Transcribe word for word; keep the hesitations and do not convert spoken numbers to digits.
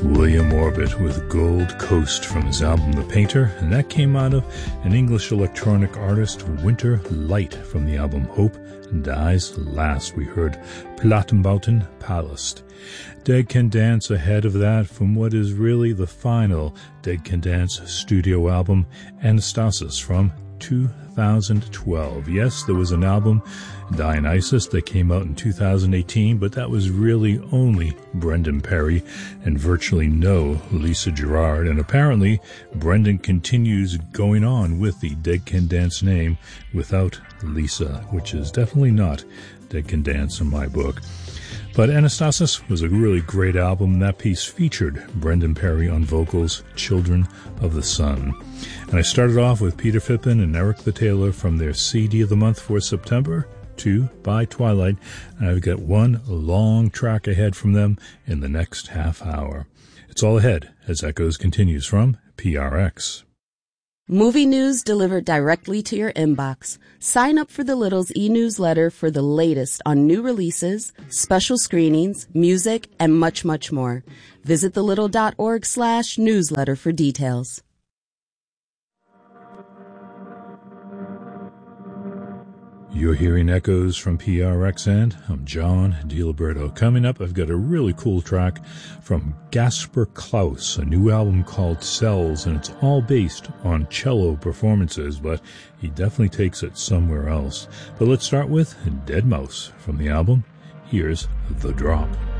William Orbit with Gold Coast from his album The Painter, and that came out of an English electronic artist, Winter Light, from the album Hope Dies Last. We heard Plattenbauten Palast. Dead Can Dance ahead of that from what is really the final Dead Can Dance studio album, Anastasis, from two thousand twelve. Yes, there was an album, Dionysus, that came out in two thousand eighteen, but that was really only Brendan Perry and virtually no Lisa Gerrard. And apparently, Brendan continues going on with the Dead Can Dance name without Lisa, which is definitely not Dead Can Dance in my book. But Anastasis was a really great album. That piece featured Brendan Perry on vocals, Children of the Sun. And I started off with Peter Fippen and Eric the Tailor from their C D of the month for September, two by Twilight. And I've got one long track ahead from them in the next half hour. It's all ahead as Echoes continues from P R X. Movie news delivered directly to your inbox. Sign up for the Little's e-newsletter for the latest on new releases, special screenings, music, and much, much more. Visit thelittle.org slash newsletter for details. You're hearing Echoes from P R X, and I'm John DiLiberto. Coming up, I've got a really cool track from Gasper Klaus, a new album called Cells, and it's all based on cello performances, but he definitely takes it somewhere else. But let's start with Dead Mouse from the album. Here's The Drop.